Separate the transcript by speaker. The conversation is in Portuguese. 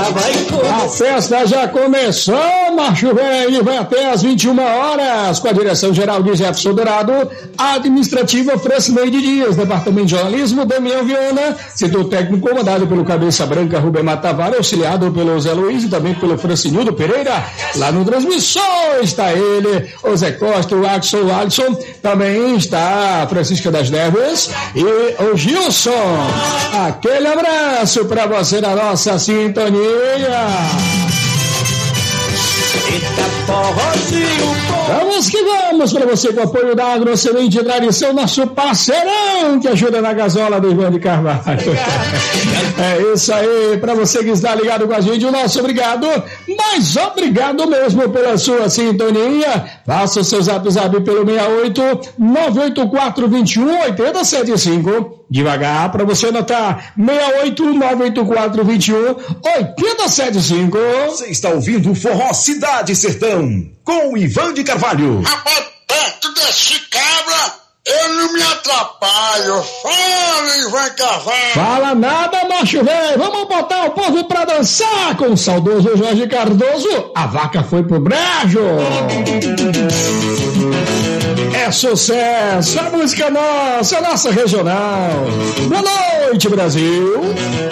Speaker 1: A festa já começou, macho velho, vai até às 21 horas, com a direção geral de Jefferson Dourado, administrativa Francineide Dias, departamento de jornalismo, Damião Viana, setor técnico comandado pelo Cabeça Branca, Rubem Matavari, auxiliado pelo Zé Luiz e também pelo Francinildo Pereira. Lá no transmissor está ele, o Zé Costa, o Alisson, também está a Francisca das Neves e o Gilson. Aquele abraço para você na nossa sintonia. Vamos que vamos para você com o apoio da Agrosemente de Tradição, nosso parceirão que ajuda na gasola do Ivan de Carvalho. É isso aí, para você que está ligado com a gente, o nosso obrigado, mas obrigado mesmo pela sua sintonia. Faça o seu zap pelo 68 984 21 8075. Devagar para você anotar, 68 984 21 8075.
Speaker 2: Você está ouvindo o Forró Cidade Sertão com o Ivan de Carvalho.
Speaker 3: Rapaz, perto desse cabra, eu não me atrapalho. Fala, Ivan Carvalho.
Speaker 1: Fala nada, macho velho. Vamos botar o povo pra dançar com o saudoso Jorge Cardoso. A vaca foi pro brejo. É sucesso, a música nossa, a nossa regional. Boa noite, Brasil.